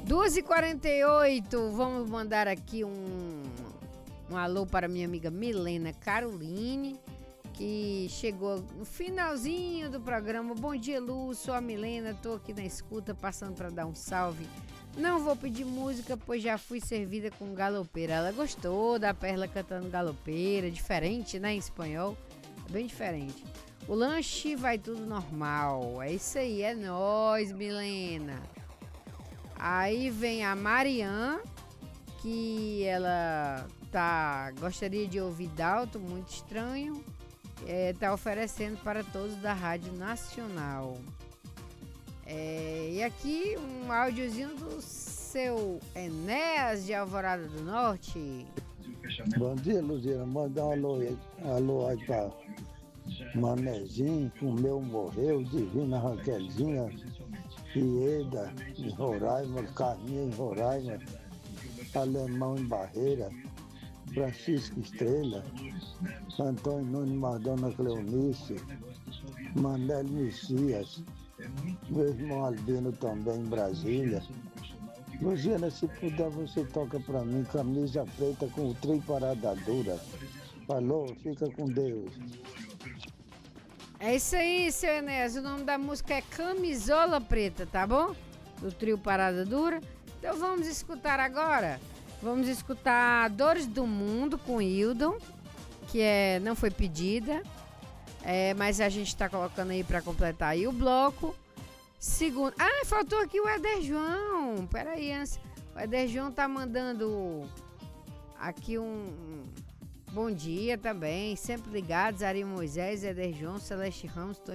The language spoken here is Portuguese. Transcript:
2h48, vamos mandar aqui um alô para minha amiga Milena Caroline, que chegou no finalzinho do programa. Bom dia, Lu, sou a Milena, tô aqui na escuta, passando para dar um salve. Não vou pedir música, pois já fui servida com galopeira. Ela gostou da Perla cantando galopeira, diferente, né, em espanhol, é bem diferente. O lanche vai tudo normal, é isso aí, é nóis, Milena. Aí vem a Marian, que ela gostaria de ouvir Dalton, muito estranho. Tá oferecendo para todos da Rádio Nacional. E aqui um áudiozinho do seu Enéas de Alvorada do Norte. Bom dia, Luzia. Manda um alô aí pra Manezinho, o meu morreu, Divina Raquelzinha, Ieda em Roraima, Carminha em Roraima, Alemão em Barreira, Francisco Estrela, Antônio Nunes Madonna Cleonice, Manel Messias, meu irmão Albino também em Brasília. Luciana, se puder, você toca pra mim Camisa Preta com o Trio Parada Dura. Falou, fica com Deus. É isso aí, seu Enéas. O nome da música é Camisola Preta, tá bom? Do Trio Parada Dura. Então vamos escutar agora. Vamos escutar Dores do Mundo com Hildon, que não foi pedida, mas a gente tá colocando aí para completar aí o bloco. Segundo. Faltou aqui o Éder João. Peraí, antes. O Éder João tá mandando aqui um bom dia também. Sempre ligados. Ari Moisés, Éder João, Celeste Ramos.